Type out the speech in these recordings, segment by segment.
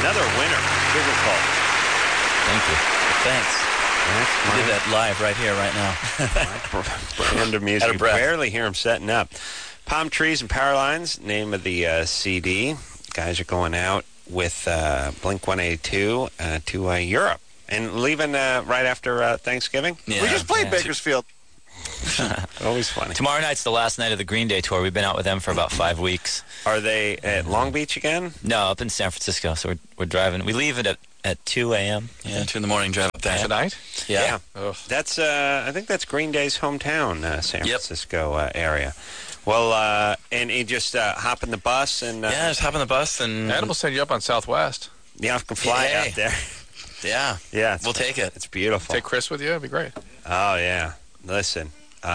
Another winner, Sugar Cult. Thank you. Thanks. We did that live right here, right now. Brand of music. Out of You breath. barely hear them setting up. Palm Trees and Power Lines, name of the CD. Guys are going out with Blink-182 to Europe and leaving right after Thanksgiving. Yeah. We just played Bakersfield. Always funny. Tomorrow night's the last night of the Green Day tour. We've been out with them for about 5 weeks. Are they at Long Beach again? No, up in San Francisco. So we're driving. We leave it at 2 a.m. Yeah, 2 in the morning, drive up there. Tonight? Yeah. Ugh. That's I think that's Green Day's hometown, San Yep. Francisco area. Well, and you just hop in the bus and Yeah, just hop on the bus and... Adam will send you up on Southwest. you can fly Hey. out there. Yeah, Yeah, we'll take it. It's beautiful. Take Chris with you. It'd be great. Oh yeah, listen.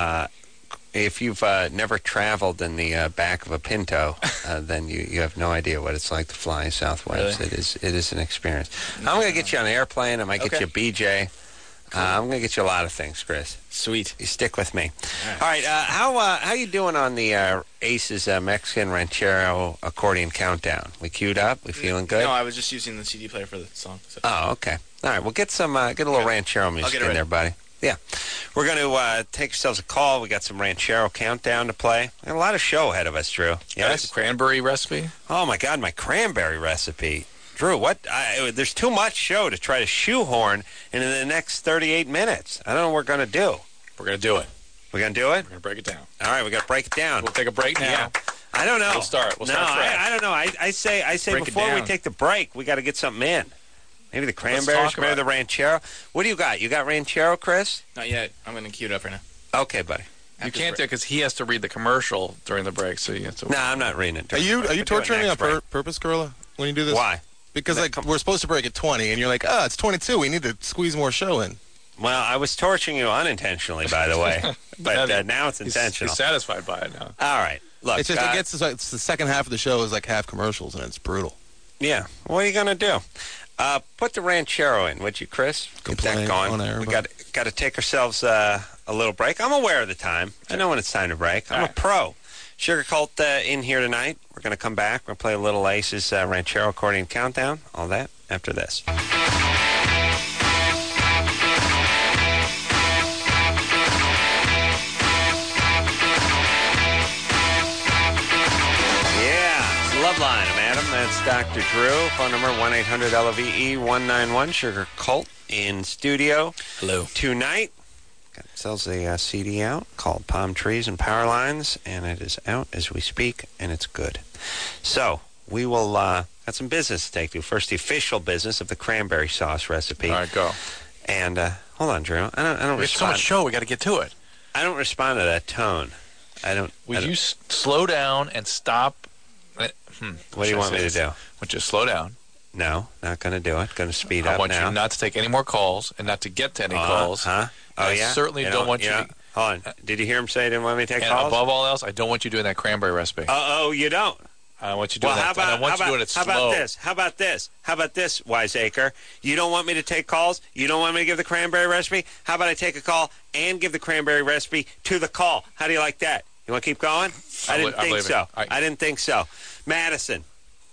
If you've never traveled in the back of a Pinto, then you have no idea what it's like to fly Southwest. Really? It is an experience. I'm going to get you on an airplane. I might get you a BJ. I'm going to get you a lot of things, Chris. Sweet. You stick with me. All right. How you doing on the Aces Mexican Ranchero accordion countdown? We queued up. We feeling good? No, I was just using the CD player for the song. So. Oh, okay. All right. Well, get a little Ranchero music get it in ready. there, buddy. Yeah. We're going to take ourselves a call. We got some Ranchero countdown to play. We got a lot of show ahead of us, Drew. Yes. Yes? Cranberry recipe. Oh, my God, my cranberry recipe. Drew, there's too much show to try to shoehorn into the next 38 minutes. I don't know what we're going to do. We're going to do it. We're going to do it? We're going to break it down. All right, we got to break it down. We'll take a break now. Yeah. I don't know. We'll start. We'll start no, fresh. I don't know. I say Break it before we down. take the break, we got to get something in. Maybe the talk cranberries, maybe about the it. Ranchero. What do you got? You got Ranchero, Chris? Not yet. I'm going to cue it up right now. Okay, buddy. You can't do it because he has to read the commercial during the break. So you have to. No, I'm not reading it. Are you We'll do it torturing me on next break. purpose, Gorilla, when you do this? Why? Because No, like come- we're supposed to break at 20, and you're like, it's 22. We need to squeeze more show in. Well, I was torturing you unintentionally, by the way. But now it's intentional. He's satisfied by it now. All right. Look, It's just it's the second half of the show is like half commercials, and it's brutal. yeah. What are you going to do? Put the Ranchero in, would you, Chris? Get that playing going. on air, We but- got to take ourselves a little break. I'm aware of the time. I know when it's time to break. I'm a pro. Sugar Cult in here tonight. We're going to come back. We're going to play a little Aces Ranchero accordion countdown. All that after this. Yeah, it's Loveline. I'm Adam. That's Dr. Drew. Phone number 1-800-LOVE-191. Sugar Cult in studio. Hello. Tonight, sells a CD out called Palm Trees and Power Lines, and it is out as we speak, and it's good. So we will got some business to take to. First, the official business of the cranberry sauce recipe. All right, go. And hold on, Drew. I don't We have so respond. much show. We got to get to it. I don't respond to that tone. I don't. Would you slow down and stop? What do you want me to do? Would you slow down? No, not going to do it. Going to speed I up want now. you not to take any more calls and not to get to any calls. Huh? Oh, I yeah? certainly don't want you to- Hold on. Did you hear him say he didn't want me to take And calls? above all else, I don't want you doing that cranberry recipe. Oh, you don't? I want you doing Well, that. And I want you doing it slow. How about this, Wiseacre? You don't want me to take calls? You don't want me to give the cranberry recipe? How about I take a call and give the cranberry recipe to the call? How do you like that? You want to keep going? I didn't I'm think leaving. so. I- I didn't think so. Madison,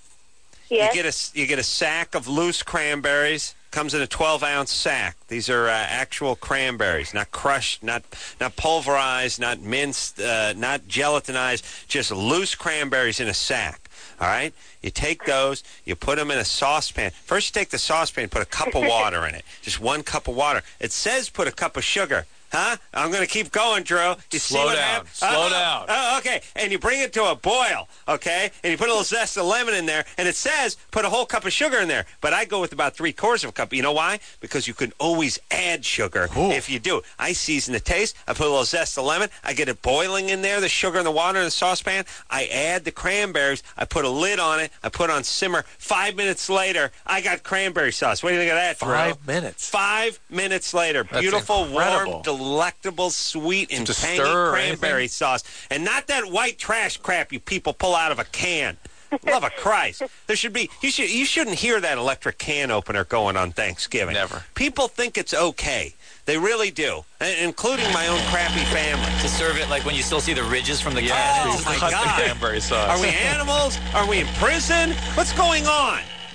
Yes. you get a sack of loose cranberries. Comes in a 12-ounce sack. These are actual cranberries, not crushed, not pulverized, not minced, not gelatinized, just loose cranberries in a sack. All right? You take those, you put them in a saucepan. First, you take the saucepan, put a cup of water in it. Just 1 cup of water. It says put a cup of sugar. Huh? I'm going to keep going, Drew. You see Slow what down. happened? Slow down. Okay. And you bring it to a boil, okay? And you put a little zest of lemon in there, and it says put a whole cup of sugar in there. But I go with about 3/4 of a cup. You know why? Because you can always add sugar if you do. I season the taste. I put a little zest of lemon. I get it boiling in there, the sugar and the water in the saucepan. I add the cranberries. I put a lid on it. I put it on simmer. 5 minutes later, I got cranberry sauce. What do you think of that, Drew? 5 minutes. 5 minutes later, beautiful, incredible. warm, delectable, sweet, and Just tangy stir or cranberry anything? sauce. And not that white trash crap you people pull out of a can. Love of Christ. There should be, you shouldn't hear that electric can opener going on Thanksgiving. Never. People think it's okay. They really do, including my own crappy family. To serve it like when you still see the ridges from the Oh, can. my Cut the God. cranberry sauce. Are we animals? Are we in prison? What's going on?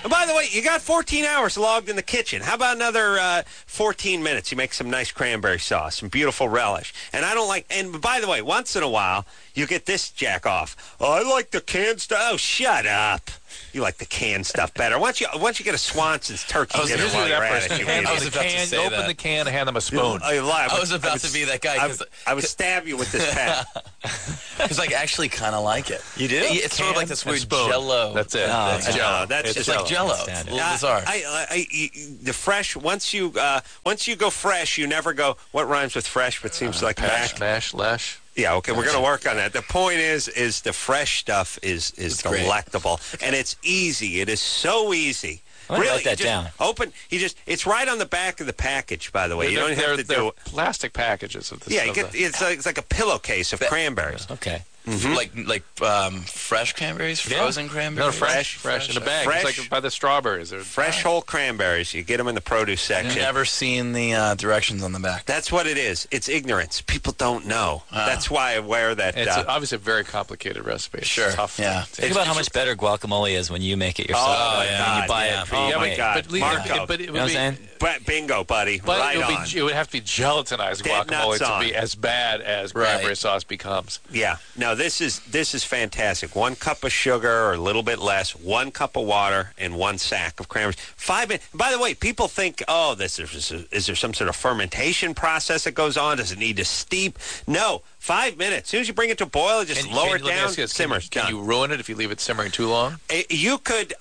And by the way, you got 14 hours logged in the kitchen. How about another 14 minutes? You make some nice cranberry sauce, some beautiful relish. And I don't like, and by the way, once in a while, you get this jack off. Oh, I like the canned stuff. Oh, shut up. You like the canned stuff better. Once you get a Swanson's turkey dinner while you're at it, you hand eat them it. the can, you open the can, and hand them a spoon. I was about to be that guy. I would stab you with this pen. Because I actually kind of like it. You do? It's sort of like this weird spoon. Jello. That's it. No, That's Jello. That's It's just like Jello. It's a little bizarre. The fresh. Once you go fresh, you never go. What rhymes with fresh? But seems like Mash, mash. mash, lesh. Yeah, okay, we're going to work on that. The point is the fresh stuff is great. delectable, and it's easy. It is so easy. I'm gonna write that down. It's right on the back of the package, by the way. You don't have to they're do it. plastic packages of this. Yeah, it's like a pillowcase of cranberries. Okay. Like fresh cranberries, frozen cranberries. No, fresh in a bag. Fresh. It's like by the strawberries. Fresh whole cranberries. You get them in the produce I've section. never seen the directions on the back. That's what it is. It's ignorance. People don't know. That's why I wear that. It's obviously a very complicated recipe. It's Sure. tough. Yeah. Think about how much better guacamole is when you make it yourself. Oh, than God, when you buy yeah. it. Oh, my God. But Marco. it You know would what I'm be. saying? Bingo, buddy. But right on. it would have to be gelatinized Dead guacamole nuts to on. be as bad as cranberry sauce becomes. Yeah. No, this is fantastic. 1 cup of sugar or a little bit less, 1 cup of water, and 1 sack of cranberries. 5 minutes. By the way, people think, oh, is there some sort of fermentation process that goes on? Does it need to steep? No. 5 minutes. As soon as you bring it to boil, just lower it down. Simmers. Can you ruin it if you leave it simmering too long? You could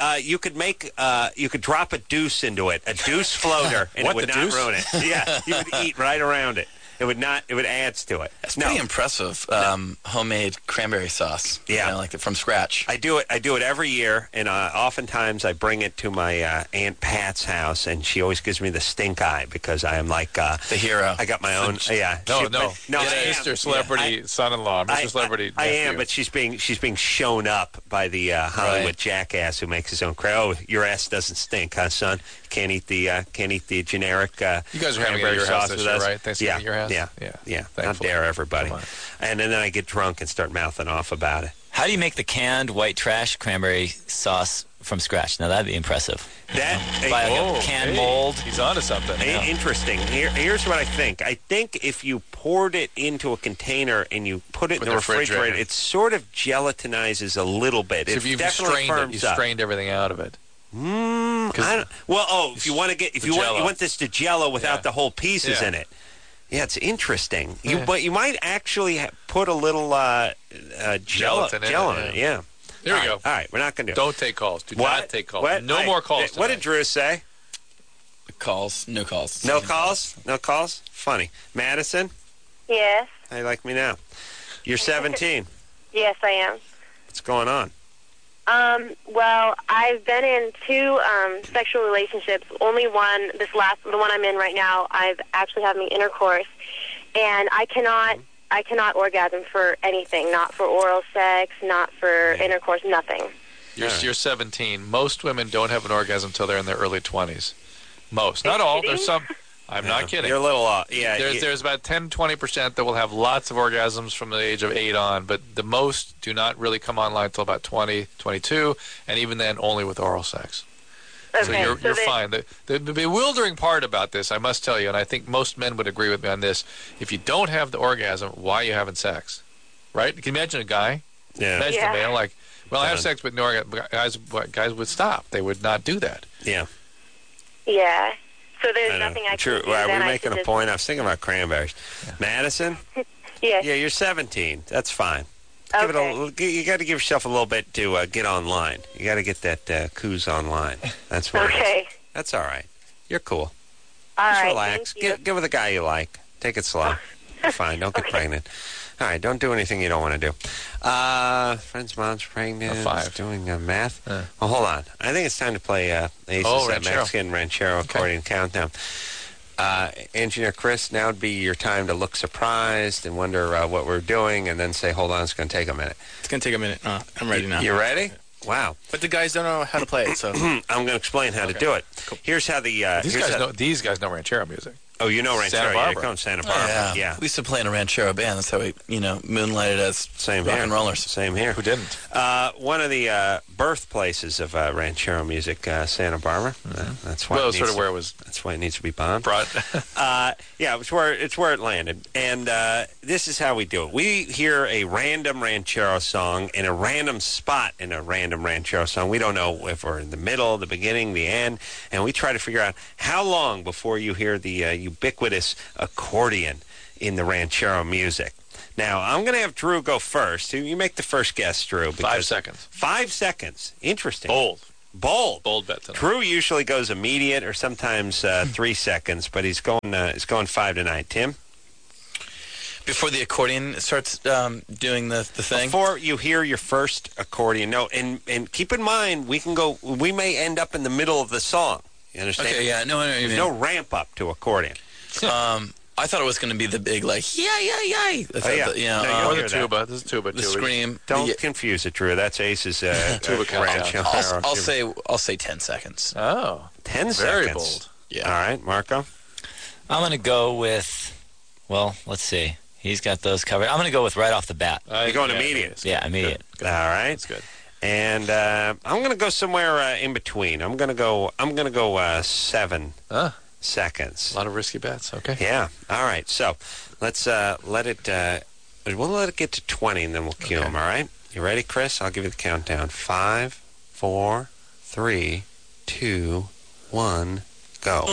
drop a deuce into it, a deuce floater, and What, it would the not deuce? ruin it. Yeah, you would eat right around it. It would not. It would adds to it. It's pretty impressive. Homemade cranberry sauce. Yeah. Like from scratch. I do it every year, and oftentimes I bring it to my Aunt Pat's house, and she always gives me the stink eye because I am like the hero. I got my own. Yeah. No, I am. Mr. Celebrity son-in-law, Mr. Celebrity I nephew. am, but she's being shown up by the Hollywood jackass who makes his own Oh, your ass doesn't stink, huh, son? Can't eat the generic. You guys are having it at cranberry your sauce house this with year, us. right? Thanksgiving at your house? Yeah. How Thankfully. dare everybody? Come on. And then I get drunk and start mouthing off about it. How do you make the canned white trash cranberry sauce from scratch? Now, that'd be impressive. Buy a canned mold. He's onto something. Interesting. Here's what I think. I think if you poured it into a container and you put it in the refrigerator, it sort of gelatinizes a little bit. So It if you've definitely firms up. strained everything out of it. If you want to you want this to Jello without the whole pieces Yeah. in it. Yeah, it's interesting. Yeah. But you might actually put a little Gelatin in it. Yeah. There we go. All right, we're not going to do it. Don't take calls. Do not take calls. What? No more calls. What did Drew say? Calls. No calls. No calls? No calls? Funny. Madison, Yes. how you like me now? You're 17. Yes, I am. What's going on? Well, I've been in 2 sexual relationships. Only one, the one I'm in right now, I've actually having intercourse, and I cannot orgasm for anything, not for oral sex, not for intercourse, nothing. You're 17. Most women don't have an orgasm until they're in their early 20s. Most. Not you all. kidding? There's some. I'm not kidding. You're a little yeah. There's about 10-20% that will have lots of orgasms from the age of 8 on, but the most do not really come online until about 20, 22, and even then only with oral sex. Okay, So you're fine. The bewildering part about this, I must tell you, and I think most men would agree with me on this, if you don't have the orgasm, why are you having sex? Right? Can you imagine a guy? Yeah. Imagine a male like, well, I have sex with no orgasm. Guys would stop. They would not do that. Yeah. Yeah. So there's nothing I True. can do. Are we then I making should a just- point? I was thinking about cranberries. Madison? Yes. Yeah, you're 17. That's fine. Okay. You got to give yourself a little bit to get online. You got to get that coos online. That's what it is. Okay. That's all right. You're cool. All Just right. relax. Thank you. Get with a guy you like. Take it slow. You're fine. Don't get pregnant. All right. Don't do anything you don't want to do. Friend's mom's pregnant. 5. Is doing math. Well, hold on. I think it's time to play Ace's Ranchero. Mexican Ranchero accordion countdown. Engineer Chris, now would be your time to look surprised and wonder what we're doing, and then say, hold on, it's going to take a minute. It's going to take a minute. I'm ready now. You ready? Wow. But the guys don't know how to play it, so. I'm going to explain how to do it. Here's how the... These guys know ranchero music. Oh, you know Ranchero. Santa Barbara. You're going Santa Barbara. Yeah. We used to play in a ranchero band. That's how we, moonlighted as Same rock here. and rollers. Same here. Who didn't? One of the birthplaces of ranchero music, Santa Barbara. That's why. Well, sort of where it was. That's why it needs to be bombed. Brought. Yeah, it's where it landed. And this is how we do it. We hear a random ranchero song in a random spot in a random ranchero song. We don't know if we're in the middle, the beginning, the end, and we try to figure out how long before you hear the ubiquitous accordion in the ranchero music. Now, I'm going to have Drew go first. You make the first guess, Drew. 5 seconds. 5 seconds. Interesting. Bold Bold bet tonight. Drew usually goes immediate or sometimes 3 seconds, but he's going 5 tonight. Tim? Before the accordion starts doing the thing? Before you hear your first accordion. No, and keep in mind, we may end up in the middle of the song. You understand? Okay, yeah. No, There's no ramp up to accordion. I thought it was going to be the big, like, yeah. Yeah. No, Or you'll the hear tuba. This is tuba. The too. scream. Don't confuse it, Drew. That's Ace's Tuba ranch. I'll say 10 seconds. Oh. 10 Very seconds. bold. Yeah. All right, Marco? I'm going to go with, well, let's see. He's got those covered. I'm going to go with right off the bat. You're going immediate. Yeah, immediate. All right. That's good. And I'm going to go somewhere in between. I'm going to go 7 seconds. A lot of risky bets. Okay. Yeah. All right. So let's let it. We'll let it get to 20, and then we'll cue them. All right. You ready, Chris? I'll give you the countdown. 5, 4, 3, 2, 1, go.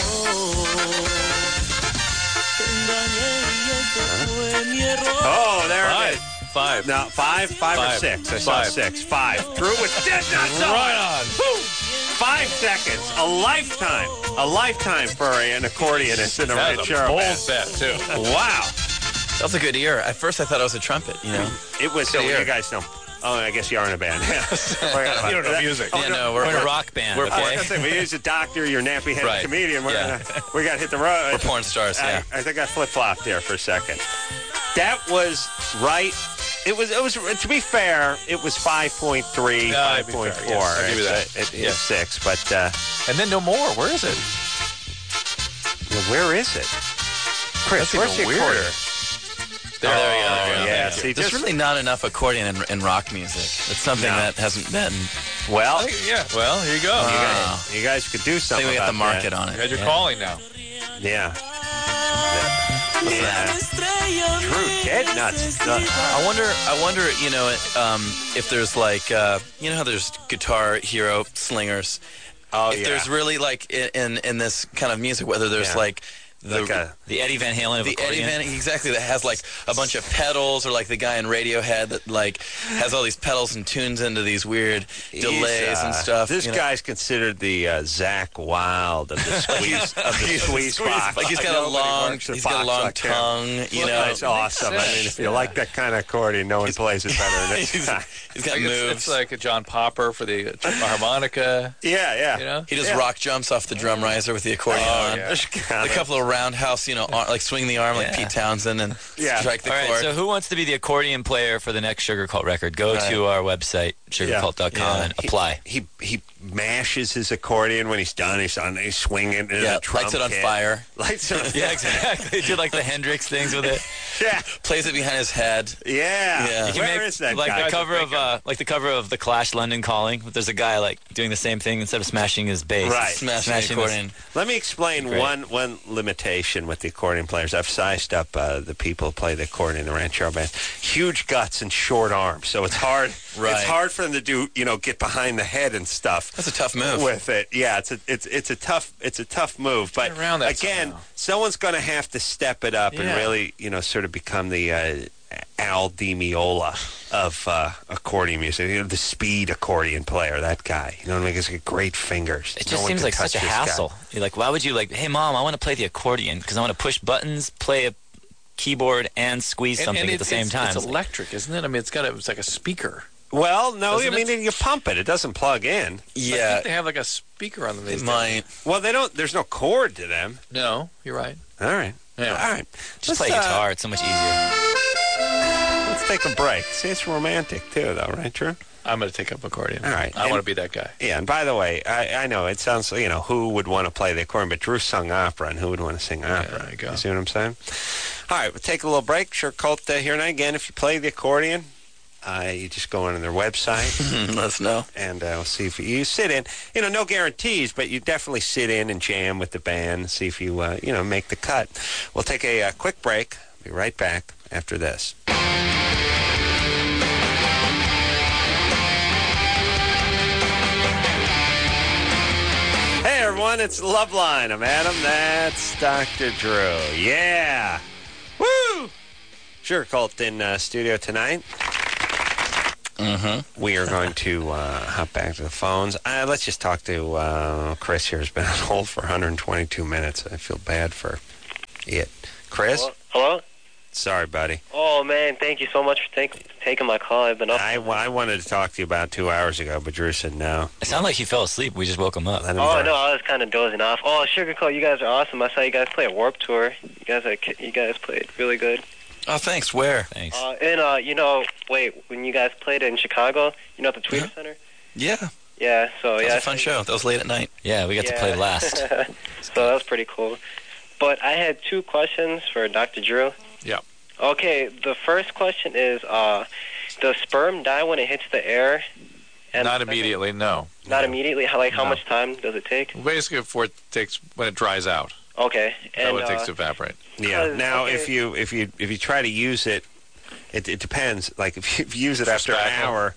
Oh, there it is. 5. No, 5 or 6. I saw 6. 5. Drew was dead nuts on. Right on. 5 seconds. A lifetime. A lifetime for an accordionist in a That's ranchero a bold band. bet, too. Wow. That was a good ear. At first, I thought it was a trumpet, It was, so ear. you guys know. Oh, I guess you are in a band. You don't know music. Yeah, no, we're We're in a rock band, I was okay? gonna say, we use a doctor, you're a nappy-headed Right. comedian. We Yeah. got to hit the road. We're porn stars, yeah. I think I flip-flopped there for a second. That was right. It was. To be fair, it was 5.3, Yeah, to be fair, 5.4. yes, I'll give you that. It's 6, but And then no more. Where is it? where is it? Chris, That's where's the even weirder. accordion? There we go. Yeah, see, There's really not enough accordion in rock music. It's something No. that hasn't been. well, Yeah. Well, here you go. you guys could do I something think we got the about market that. on You it. had your calling now. Yeah. True, dead nuts. I wonder, if there's like, how there's Guitar Hero slingers. Oh, If there's really like in this kind of music, whether there's like The Eddie Van Halen of the Eddie accordion. Van, exactly, that has like a bunch of pedals, or like the guy in Radiohead that like has all these pedals and tunes into these weird delays and stuff. This guy's considered the Zach Wilde of the squeeze box. Like he's got a long tongue, That's awesome. I mean, if you like that kind of accordion, no one plays it better than this guy. He's got It's moves. like a John Popper for the harmonica. Yeah. He does rock jumps off the drum riser with the accordion on. yeah. A couple of roundhouse, like swing the arm like Pete Townsend and strike the All right, chord. so who wants to be the accordion player for the next Sugar Cult record? Go to our website, sugarcult.com, and apply. He mashes his accordion when he's done. He's swinging. Lights it on fire. Lights it on Yeah, exactly. Do like the Hendrix things with it. Yeah. Plays it behind his head. Yeah. You can Where make is that like guy? the cover of the cover of the Clash London Calling. There's a guy like doing the same thing instead of smashing his bass. Right. Smashing the his- accordion. Let me explain Great. one limitation with the accordion players. I've sized up the people who play the accordion in the ranchero band. Huge guts and short arms, so it's hard. Right. It's hard for them to do, get behind the head and stuff. That's a tough move. With it, yeah, it's a tough move. But Get around that again, somehow. someone's going to have to step it up and Yeah. really, sort of become the Al Di Meola of accordion music. The speed accordion player, that guy. You know what I mean? He's got great fingers. It No just one seems can like touch such a this guy. hassle. You're like, why would you hey, Mom, I want to play the accordion because I want to push buttons, play a keyboard, and squeeze something at the same time. It's electric, isn't it? I mean, it's like a speaker. Well, no, Doesn't I mean, it? you pump it. It doesn't plug in. I Yeah, think they have like a speaker on them. it might. Well, they don't. There's no cord to them. No, you're right. All right. Yeah. All right. Just play guitar. It's so much easier. Let's take a break. See, it's romantic too, though, right, Drew? I'm going to take up accordion. All right. I want to be that guy. Yeah, and by the way, I know it sounds, who would want to play the accordion, but Drew sung opera, and who would want to sing opera? there you go. You see what I'm saying? All right, we'll take a little break. Sure, Colt here and again, if you play the accordion, you just go on their website. Let us know. And we'll see if you sit in. No guarantees, but you definitely sit in and jam with the band and see if you, make the cut. We'll take a quick break. Be right back after this. Hey, everyone, it's Loveline. I'm Adam. That's Dr. Drew. Yeah. Woo! Sure, Colt in studio tonight. We are going to hop back to the phones. Let's just talk to Chris here. Has been on hold for 122 minutes. I feel bad for it. Chris? Hello? Sorry, buddy. Oh, man, thank you so much for taking my call. I've been up. I wanted to talk to you about 2 hours ago, but Drew said no. It sounded like he fell asleep. We just woke him up. Oh, no, I was kind of dozing off. Oh, Sugarcoat, you guys are awesome. I saw you guys play at Warped Tour. You guys played really good. Oh, thanks. Where? Thanks. When you guys played in Chicago, at the Tweeter Center? Yeah. Yeah, so That was a fun show. That was late at night. Yeah, we got to play last. So that was pretty cool. But I had 2 questions for Dr. Drew. Yeah. Okay, the first question is, does sperm die when it hits the air? And Not immediately, no. Not immediately? How much time does it take? Basically, when it dries out. Okay. That's what it takes to evaporate. Yeah. Now, if you try to use it, it depends. Like if you use it after an hour,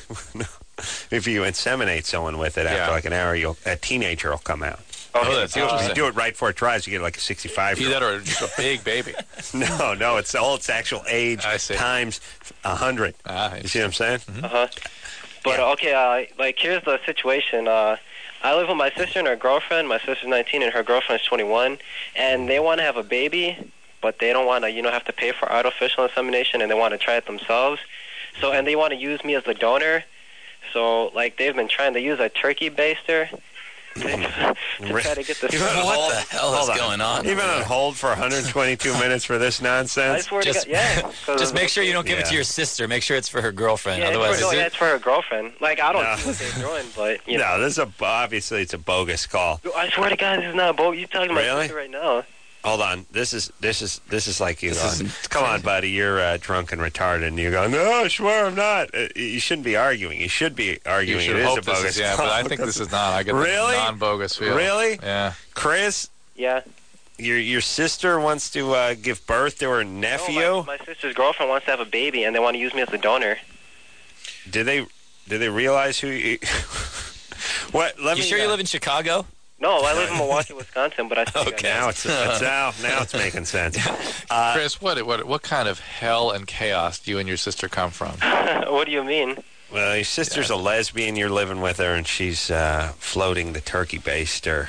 if you inseminate someone with it after like an hour, a teenager will come out. Okay. Oh, that's interesting. If you do it right before it dries, you get like a 65-year-old. Either or just a big baby. No, it's its actual age times 100. You see what I'm saying? But here's the situation. I live with my sister and her girlfriend. My sister's 19 and her girlfriend is 21, and they want to have a baby, but they don't want to, have to pay for artificial insemination, and they want to try it themselves. So, and they want to use me as the donor. So, they've been trying to use a turkey baster to try to get this. What the hell is going on? You've been on hold for 122 minutes for this nonsense? I swear to God, yeah. Just make sure you don't give it to your sister. Make sure it's for her girlfriend. Yeah, Otherwise, it's for her girlfriend. I don't know what they're doing, but, No, this is obviously it's a bogus call. I swear to God, this is not a bogus. You're talking about my sister right now. Hold on. This is like you going, come on, buddy, you're drunk and retarded, and you go, no, I swear I'm not. You shouldn't be arguing. You should be arguing. You should hope this is, but I think this is not. I get the non-bogus feel. Really? Yeah. Chris? Yeah. Your sister wants to give birth to her nephew? No, my sister's girlfriend wants to have a baby, and they want to use me as the donor. Did they realize who you... What? You sure you live in Chicago? No, I live in Milwaukee, Wisconsin, but I okay. Now it's making sense. Chris, what kind of hell and chaos do you and your sister come from? What do you mean? Well, your sister's a lesbian. You're living with her, and she's floating the turkey baster.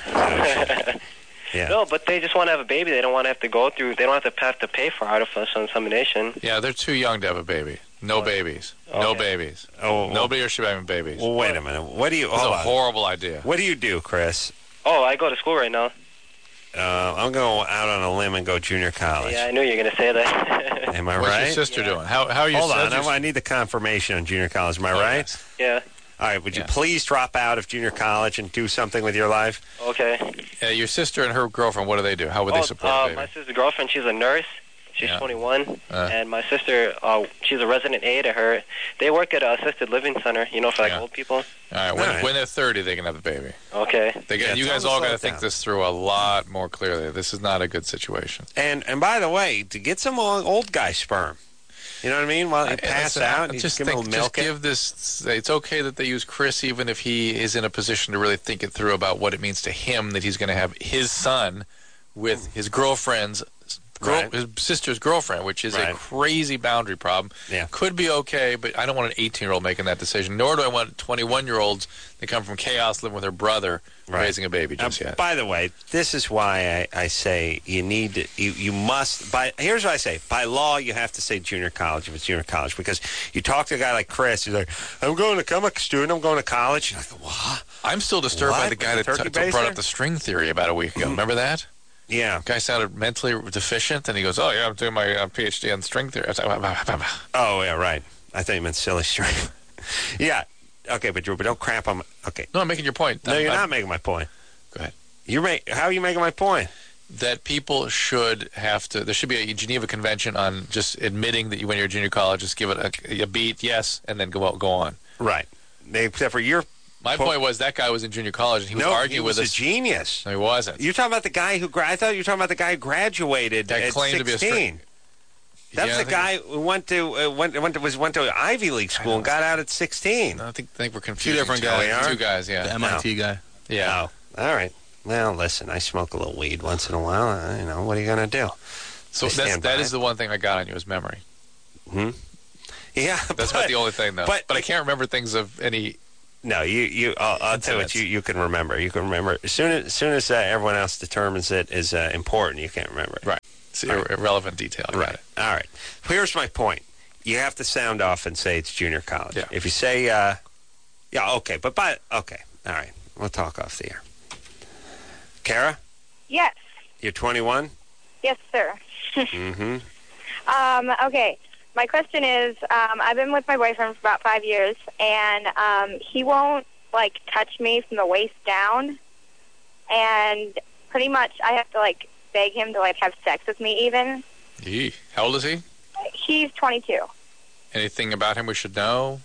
Yeah. No, but they just want to have a baby. They don't want to have to go through. They don't have to pay for artificial insemination. Yeah, they're too young to have a baby. No babies. Okay. No babies. Oh, nobody should be having babies. Well, wait a minute. What do you? It's a horrible idea. What do you do, Chris? Oh, I go to school right now. I'm going out on a limb and go junior college. Yeah, I knew you were going to say that. Am I right? What's your sister doing? How are you? Hold on, I need the confirmation on junior college. Am I right? Yes. Yeah. All right, would you please drop out of junior college and do something with your life? Okay. Your sister and her girlfriend, what do they do? How would they support the baby? My sister's girlfriend, she's a nurse. She's 21, and my sister, she's a resident aide at her. They work at an assisted living center, for old people. All right, when they're 30, they can have the baby. Okay. You guys all got to think this through a lot more clearly. This is not a good situation. And by the way, to get some old guy sperm, you know what I mean? While you pass out, you just give him a milk. Just give this. It's okay that they use Chris, even if he is in a position to really think it through about what it means to him that he's going to have his son with his girlfriend's. His sister's girlfriend, which is a crazy boundary problem. Yeah. Could be okay, but I don't want an 18-year-old making that decision, nor do I want 21-year-olds that come from chaos living with her brother raising a baby just yet. By the way, this is why I say you need to, you must, here's what I say, by law you have to say junior college if it's junior college, because you talk to a guy like Chris, he's like, I'm a student, I'm going to college. You're like, what? I'm still disturbed by the guy that brought up the string theory about a week ago. Remember that? Yeah. Guy sounded mentally deficient, and he goes, oh, yeah, I'm doing my PhD on string theory. I was like, oh, yeah, right. I thought you meant silly string. Yeah, okay, but Drew, but don't crap on. Okay. No, I'm making your point. No, you're not making my point. Go ahead. How are you making my point? That people should have to. There should be a Geneva Convention on just admitting that when you're in junior college, just give it a beat, yes, and then go on. Right. Except for your. My point was that guy was in junior college and he was arguing with us. He was a genius. No, he wasn't. You're talking about the guy who. I thought you were talking about the guy who graduated that at claimed 16. To be a That's the guy who went to Ivy League school and got out at 16. I think we're confused. Two different guys. Two guys, yeah. The MIT guy. Yeah. Oh, all right. Well, listen, I smoke a little weed once in a while. What are you going to do? So that is the one thing I got on you is memory. Hmm. Yeah, that's not the only thing though. But I can't remember things of any. No, I'll tell you what you can remember. You can remember as soon as everyone else determines it is important. You can't remember it. Right. It's irrelevant detail. Right. All right. Here's my point. You have to sound off and say it's junior college. Yeah. If you say, okay, okay, all right. We'll talk off the air. Kara? Yes. You're 21? Yes, sir. Mm-hmm. Okay. My question is, I've been with my boyfriend for about 5 years, and he won't, touch me from the waist down. And pretty much I have to, beg him to, have sex with me even. How old is he? He's 22. Anything about him we should know?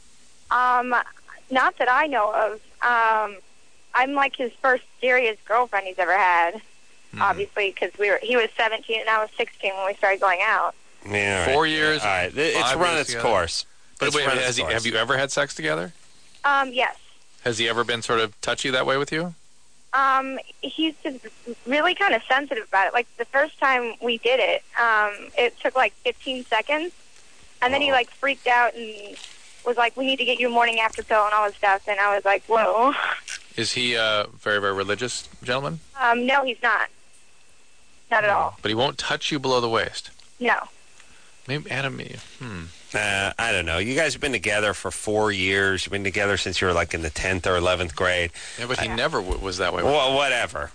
Not that I know of. I'm his first serious girlfriend he's ever had, obviously, because he was 17 and I was 16 when we started going out. Yeah, 4 years. All right, it's run its course. But wait, have you ever had sex together? Yes. Has he ever been sort of touchy that way with you? He's just really kind of sensitive about it. The first time we did it, it took 15 seconds, and then he freaked out and was like, "We need to get you a morning after pill" and all this stuff. And I was like, "Whoa." Is he a very, very religious gentleman? No, he's not. Not at all. But he won't touch you below the waist? No. Maybe Adam. I don't know. You guys have been together for 4 years. You've been together since you were in the 10th or 11th grade. Yeah, but he never was that way. Well, whatever.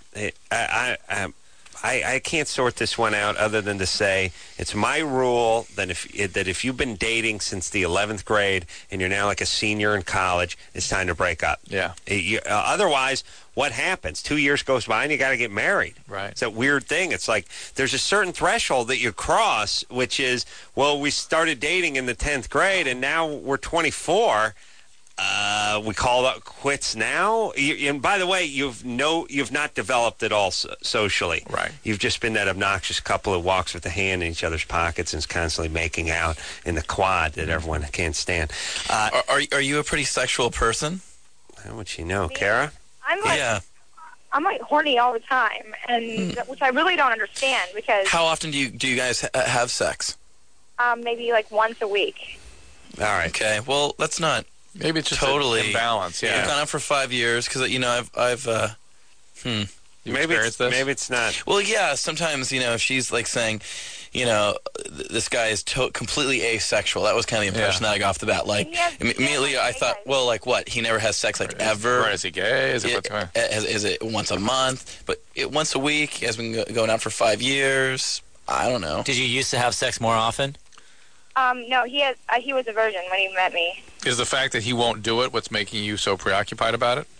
I can't sort this one out other than to say it's my rule that if you've been dating since the 11th grade and you're now a senior in college, it's time to break up. Yeah. Otherwise, what happens? 2 years goes by and you got to get married. Right. It's a weird thing. It's there's a certain threshold that you cross, which is, well, we started dating in the 10th grade and now we're 24. We call that quits now. And by the way, you've not developed at all socially. Right. You've just been that obnoxious couple who walks with the hand in each other's pockets and is constantly making out in the quad that everyone can't stand. Are you a pretty sexual person? How would she know, Kara? I'm horny all the time, and which I really don't understand because. How often do you guys have sex? Maybe once a week. All right. Okay. Well, that's not. Maybe it's just totally imbalance. Yeah. I've gone out for 5 years because I've Maybe it's not. Well, yeah. Sometimes if she's saying, this guy is completely asexual. That was kind of the impression that I got off the bat. Immediately I thought, well, what? He never has sex ever. Right, is he gay? Is it once a month? But once a week. He has been going out for 5 years. I don't know. Did you used to have sex more often? No, he was a virgin when he met me. Is the fact that he won't do it what's making you so preoccupied about it?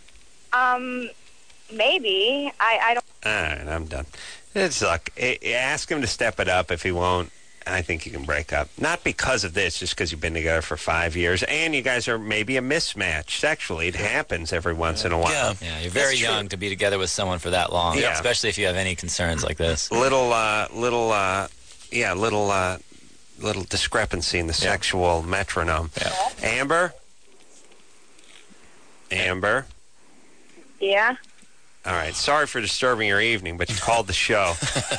Maybe. I don't. All right, I'm done. It's ask him to step it up. If he won't, I think you can break up. Not because of this, just because you've been together for 5 years, and you guys are maybe a mismatch sexually. It happens every once in a while. Yeah, you're very young to be together with someone for that long, especially if you have any concerns like this. Little discrepancy in the sexual metronome. Yeah. Amber? Yeah? All right. Sorry for disturbing your evening, but you called the show.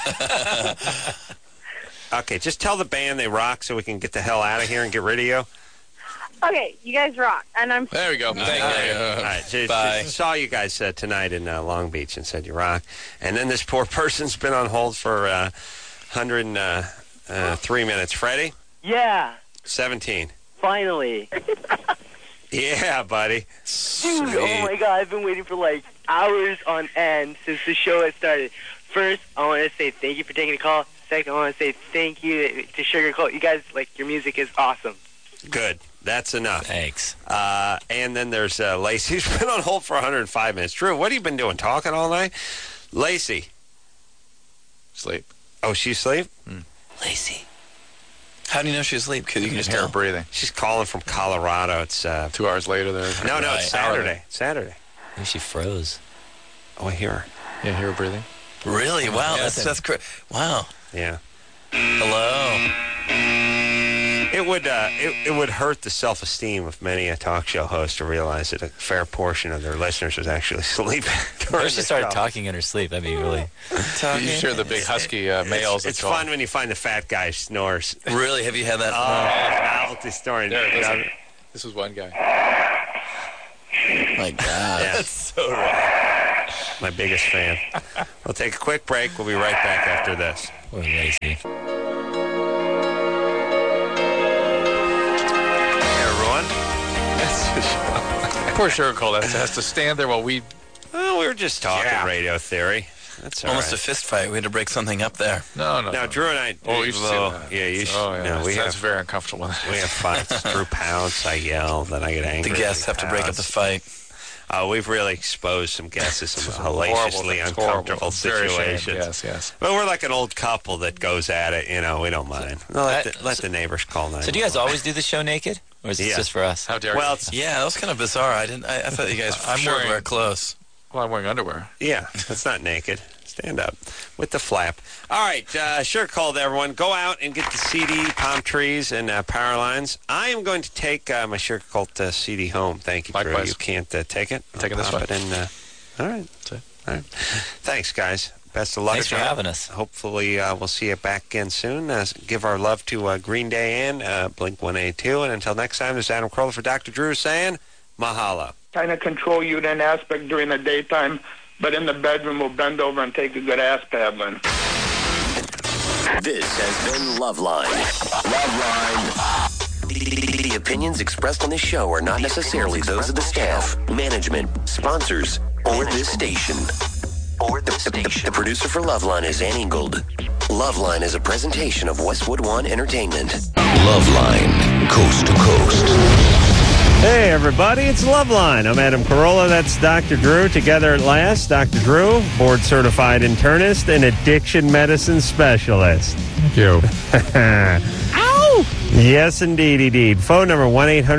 Okay, just tell the band they rock so we can get the hell out of here and get rid of you. Okay, you guys rock. And I'm... There we go. Thank you. All right. Bye. Saw you guys tonight in Long Beach and said you rock. And then this poor person's been on hold for 103 minutes. Freddie? Yeah. 17. Finally. Yeah, buddy. Dude, oh my God, I've been waiting for hours on end since the show has started. First, I want to say thank you for taking the call. Second, I want to say thank you to Sugar Cult. You guys, your music is awesome. Good. That's enough. Thanks. And then there's Lacey. She's been on hold for 105 minutes. Drew, what have you been doing? Talking all night? Lacey. Sleep. Oh, she's asleep? Lacey. How do you know she's asleep? Because you can just hear her tell. breathing. She's calling from Colorado. It's 2 hours later there. No, Right. it's Saturday. Saturday. Maybe she froze. Oh, I hear her. Yeah, hear her breathing. Really? Wow, Yeah, that's wow. Yeah. Hello. It would hurt the self-esteem of many a talk show host to realize that a fair portion of their listeners was actually sleeping What during if she the started show. talking in her sleep? That'd be really... You hear the big husky males. It's fun when you find the fat guy snores. Really? Have you had that? Oh, novelty story. This was one guy. My God. Yeah. That's so right. My biggest fan. We'll take a quick break. We'll be right back after this. Poor Lacey. Poor Sugar Cole has to stand there while we... Oh, we were just talking radio theory. That's all Almost right. a fist fight. We had to break something up there. No. Now, Drew and I... Oh, you should see that. Yeah, you should... Oh, yeah. No, That's very uncomfortable. We have fights. Drew pounds. I yell. Then I get angry. The guests have to break up the fight. We've really exposed some guests to some hellaciously uncomfortable situations. Yes. But we're like an old couple that goes at it. You know, we don't mind. Let the neighbors call 911. So do you guys always do the show naked? Or is it just for us? How dare Well, you? Yeah, that was kind of bizarre. I thought you guys I'm sure wearing- wear clothes. Well, I'm wearing underwear. Yeah, it's not naked. Stand up with the flap. All right, sure call to everyone. Go out and get the CD, palm trees, and power lines. I am going to take my Sugar Cult CD home. Thank you, Drew. Likewise. You can't take it. I'm taking this Pop one. it in, all right. All right. Thanks, guys. Best of luck. Thanks for having us. Hopefully, we'll see you back again soon. Give our love to Green Day and Blink-182. And until next time, this is Adam Carolla for Dr. Drew saying mahalo. Kind of control you in an aspect during the daytime, but in the bedroom we'll bend over and take a good ass paddling. This has been Loveline. Loveline. The opinions expressed on this show are not necessarily those of the staff, management, sponsors, or this station. The producer for Loveline is Ann Ingold. Loveline is a presentation of Westwood One Entertainment. Loveline, coast to coast. Hey, everybody, it's Loveline. I'm Adam Carolla. That's Dr. Drew, together at last. Dr. Drew, board-certified internist and addiction medicine specialist. Thank you. Ow! Yes, indeed. Phone number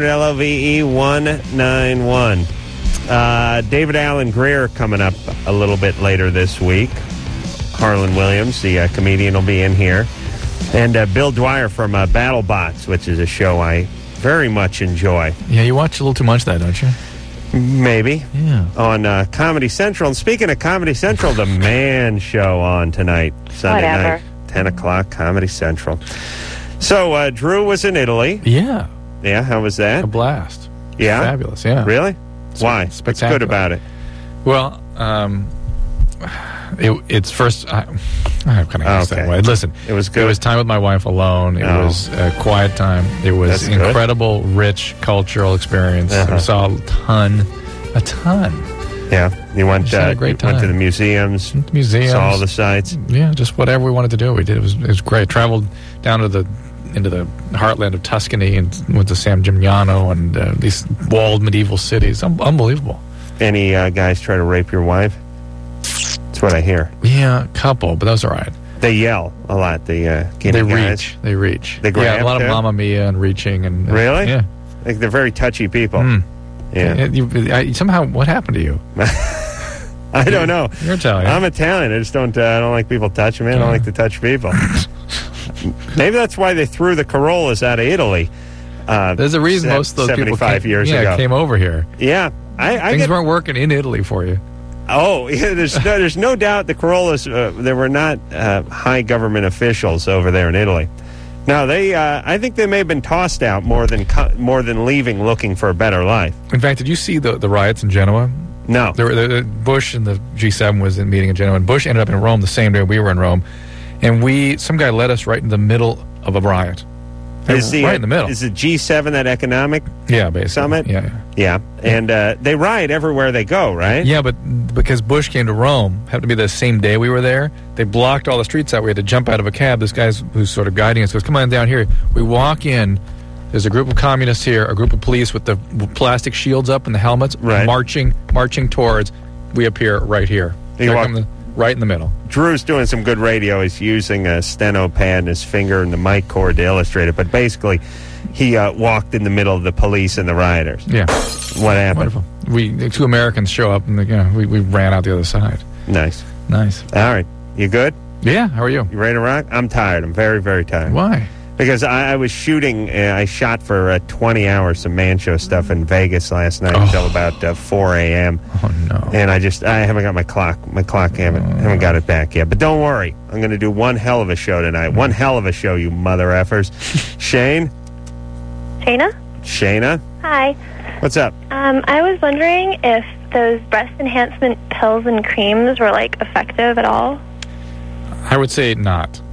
1-800-LOVE-191. David Alan Greer coming up a little bit later this week. Harlan Williams, the comedian, will be in here. And Bill Dwyer from BattleBots, which is a show I very much enjoy. Yeah, you watch a little too much of that, don't you? Maybe. Yeah. On Comedy Central. And speaking of Comedy Central, the Man Show on tonight, Sunday night, 10 o'clock, Comedy Central. So, Drew was in Italy. Yeah. Yeah, how was that? A blast. Yeah? Fabulous, yeah. Really? Why? What's Spectacular. good about it? Well, it's first... I'm kind of guess that way. Listen, it was good. It was time with my wife alone. It was a quiet time. It was That's good. incredible, rich cultural experience. We saw a ton. Yeah, you went. Just had a great Went to time. the museums. Museums. Saw all the sites. Yeah, just whatever we wanted to do, we did. It was great. Traveled down to into the heartland of Tuscany and went to San Gimignano and these walled medieval cities. Unbelievable. Any guys try to rape your wife? That's what I hear. Yeah, a couple, but that was all right. They yell a lot. The guinea guys. They reach. They grab a lot too? of Mamma Mia and reaching and Really? Yeah. Like they're very touchy people. Yeah. Somehow, what happened to you? I don't know. You're Italian. I'm Italian. I just don't. I don't like people touching me. I don't like to touch people. Maybe that's why they threw the Corollas out of Italy. There's a reason most of those people 75 years ago came over here. Yeah, Things weren't working in Italy for you. Oh, yeah, there's no doubt the Corollas, there were not high government officials over there in Italy. No, I think they may have been tossed out more than leaving looking for a better life. In fact, did you see the riots in Genoa? No. Bush and the G7 was in meeting in Genoa, and Bush ended up in Rome the same day we were in Rome, and some guy led us right in the middle of a riot. Right in the middle. Is the G7 that economic summit? Yeah. And they riot everywhere they go, right? Yeah, but because Bush came to Rome, happened to be the same day we were there, they blocked all the streets out. We had to jump out of a cab. This guy who's sort of guiding us goes, come on down here. We walk in, There's a group of communists here, a group of police with the plastic shields up and the helmets, marching towards. We appear right here. Right in the middle. Drew's doing some good radio. He's using a steno pad and his finger and the mic cord to illustrate it. But basically, he walked in the middle of the police and the rioters. Yeah. What happened? Wonderful. Two Americans show up, and we ran out the other side. Nice. All right. You good? Yeah. How are you? You ready to rock? I'm tired. I'm very, very tired. Why? Because I was shooting, I shot for 20 hours some Man Show stuff in Vegas last night until about 4 a.m. Oh, no. And I haven't got my clock. My clock haven't got it back yet. But don't worry. I'm going to do one hell of a show tonight. One hell of a show, you mother effers. Shane? Shayna? Hi. What's up? I was wondering if those breast enhancement pills and creams were, effective at all. I would say not.